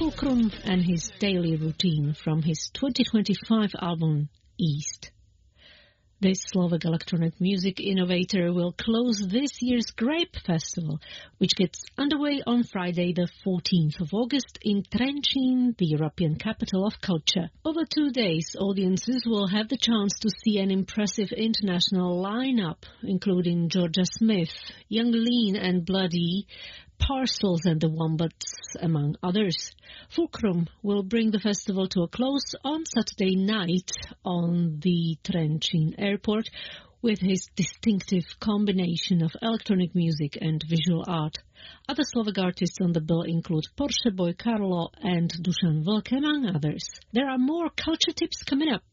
Fulcrum and his daily routine from his 2025 album, East. This Slovak electronic music innovator will close this year's Grape Festival, which gets underway on Friday the 14th of August in Trenčín, the European capital of culture. Over 2 days, audiences will have the chance to see an impressive international lineup, including Georgia Smith, Young Lean and Bloody, Parcels and the Wombats, among others. Fulcrum will bring the festival to a close on Saturday night on the Trenčín airport with his distinctive combination of electronic music and visual art. Other Slovak artists on the bill include Porsche Boy Carlo and Dušan Vlk, among others. There are more culture tips coming up.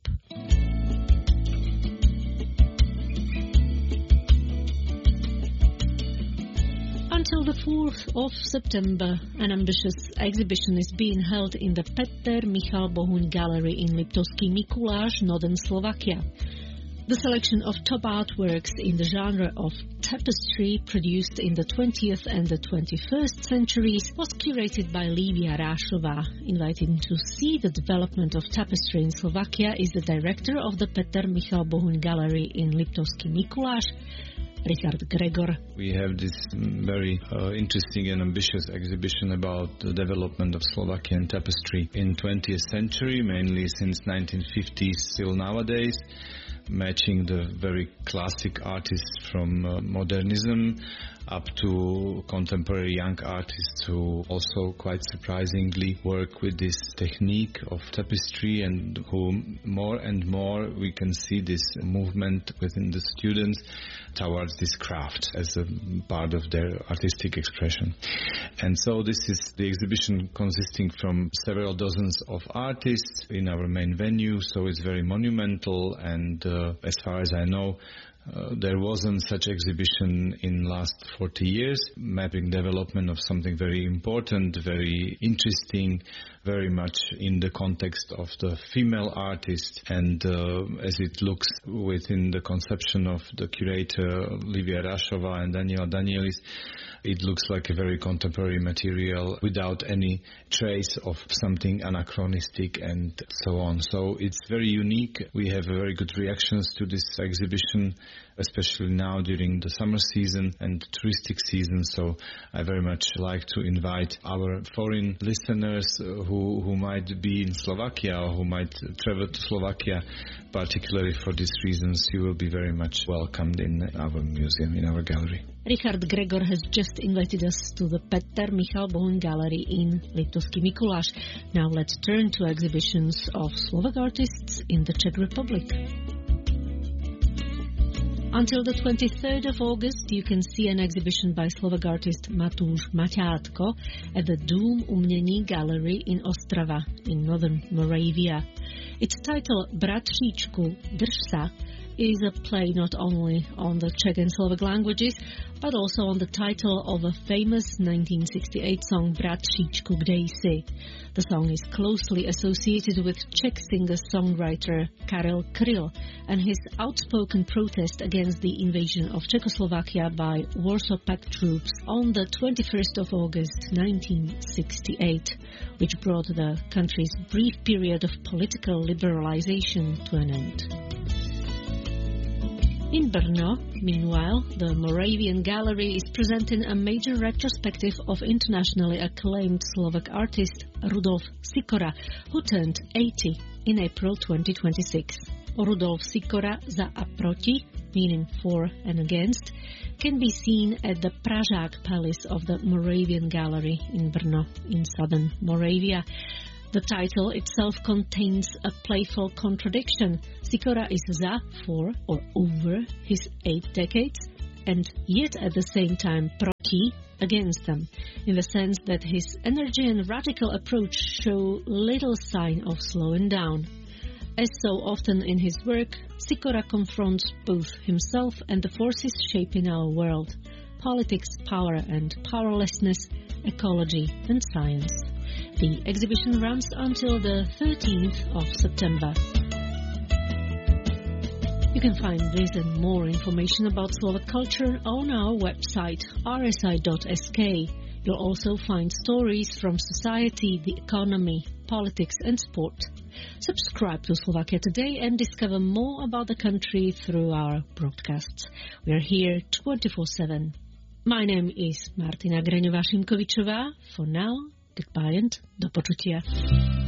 Until the 4th of September, an ambitious exhibition is being held in the Peter Michal Bohuň Gallery in Liptovský Mikuláš, northern Slovakia. The selection of top artworks in the genre of tapestry produced in the 20th and the 21st centuries was curated by Lívia Rášová. Invited to see the development of tapestry in Slovakia is the director of the Peter Michal Bohuň Gallery in Liptovský Mikuláš, Richard Gregor. We have this very interesting and ambitious exhibition about the development of Slovakian tapestry in 20th century, mainly since 1950s till nowadays, matching the very classic artists from modernism up to contemporary young artists who also quite surprisingly work with this technique of tapestry, and who more and more we can see this movement within the students towards this craft as a part of their artistic expression. And so this is the exhibition consisting from several dozens of artists in our main venue, so it's very monumental, and as far as I know, there wasn't such exhibition in last 40 years, mapping development of something very important, very interesting, very much in the context of the female artist, and as it looks within the conception of the curator Lívia Rášová and Daniela Danielis, it looks like a very contemporary material without any trace of something anachronistic and so on. So it's very unique. We have very good reactions to this exhibition, especially now during the summer season and touristic season. So I very much like to invite our foreign listeners who might be in Slovakia or who might travel to Slovakia, particularly for these reasons. You will be very much welcomed in our museum, in our gallery. Richard Gregor has just invited us to the Peter Michal Bohuň Gallery in Liptovský Mikuláš. Now let's turn to exhibitions of Slovak artists in the Czech Republic. Until the 23rd of August, you can see an exhibition by Slovak artist Matúš Maťátko at the Dům umění Gallery in Ostrava, in northern Moravia. Its title, Bratříčku, drž sa, is a play not only on the Czech and Slovak languages, but also on the title of a famous 1968 song, Bratříčku, kde jsi. The song is closely associated with Czech singer-songwriter Karel Kryl and his outspoken protest against the invasion of Czechoslovakia by Warsaw Pact troops on the 21st of August 1968, which brought the country's brief period of political liberalization to an end. In Brno, meanwhile, the Moravian Gallery is presenting a major retrospective of internationally acclaimed Slovak artist Rudolf Sikora, who turned 80 in April 2026. Rudolf Sikora za a proti, meaning for and against, can be seen at the Pražák Palace of the Moravian Gallery in Brno, in southern Moravia. The title itself contains a playful contradiction. Sikora is za, for or over his 8 decades, and yet at the same time proti, against them, in the sense that his energy and radical approach show little sign of slowing down. As so often in his work, Sikora confronts both himself and the forces shaping our world: politics, power and powerlessness, ecology and science. The exhibition runs until the 13th of September. You can find this and more information about Slovak culture on our website rsi.sk. You'll also find stories from society, the economy, politics and sport. Subscribe to Slovakia Today and discover more about the country through our broadcasts. We are here 24/7. My name is Martina Greňová-Šimkovičová. For now, goodbye and do počutia.